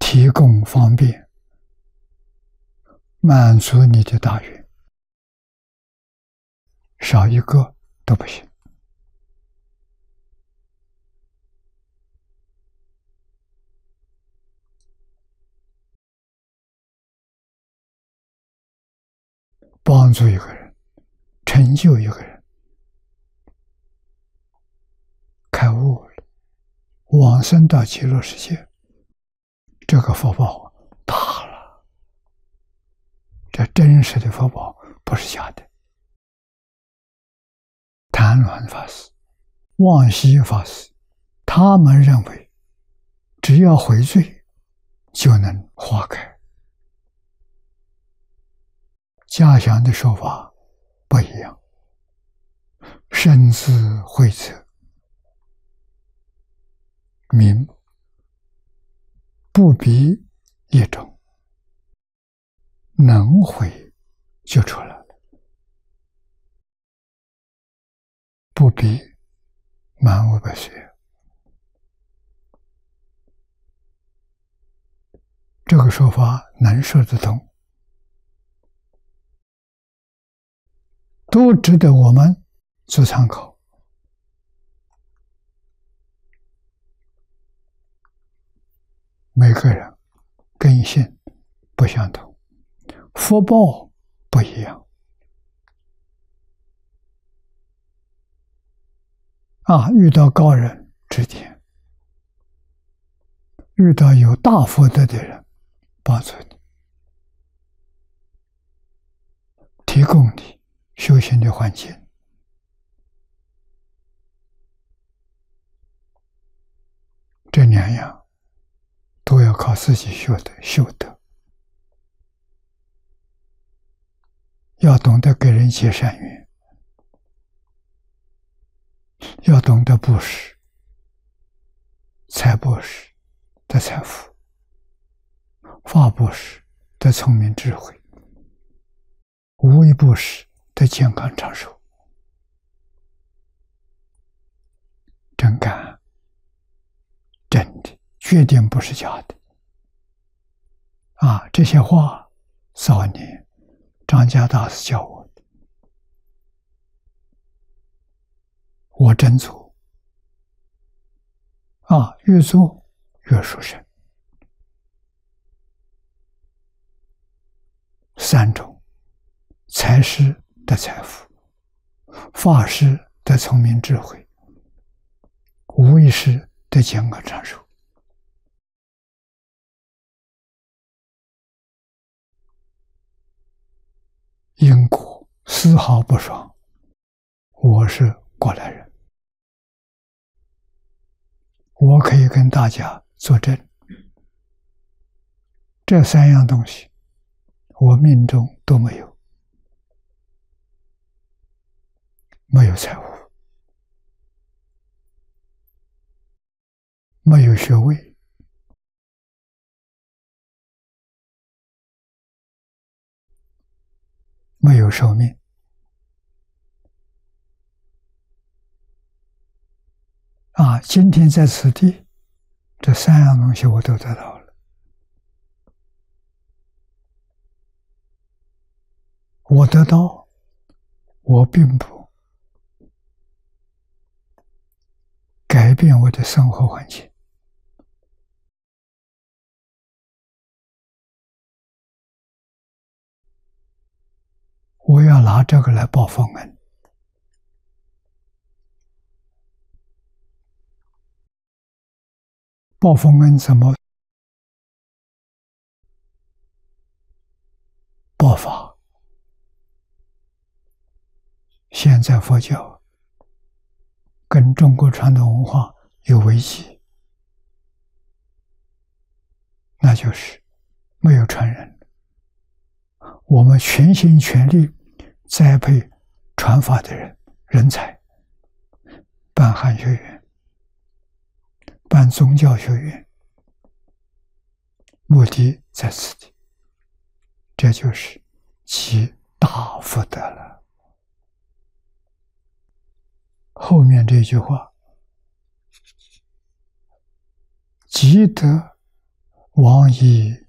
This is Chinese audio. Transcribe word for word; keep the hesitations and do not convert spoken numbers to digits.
提供方便，满足你的大愿，少一个都不行。帮助一个人，成就一个人，开悟了，往生到极乐世界，这个福报大了。这真实的福报，不是假的。谭鸾法师、望西法师，他们认为，只要悔罪，就能化开。嘉祥的说法不一样，身自慧则明，不必一种，能悔就出来了，不必满五百岁。这个说法能说得通，都值得我们做参考。每个人根性不相同，福报不一样啊！遇到高人指点，遇到有大福德的人帮助你，提供你修行的环境，这两样都要靠自己修的修德，要懂得给人结善缘，要懂得布施，财布施得财富，法布施得聪明智慧，无为布施得健康长寿。真感恩，真的，绝对不是假的啊！这些话早年张家大师教我的，我真做啊，越做越殊胜。三种：财施得财富，法施得聪明智慧，无为施得健康长寿。因果丝毫不爽，我是过来人，我可以跟大家作证，这三样东西我命中都没有。没有财物，没有学位，没有寿命，啊！今天在此地，这三样东西我都得到了。我得到，我并不改变我的生活环境，我要拿这个来报佛恩。报佛恩怎么报法？现在佛教跟中国传统文化有危机，那就是没有传人。我们全心全力栽培传法的人人才，办汉学院，办宗教学院，目的在此地，这就是积大福德了。后面这句话，积德王以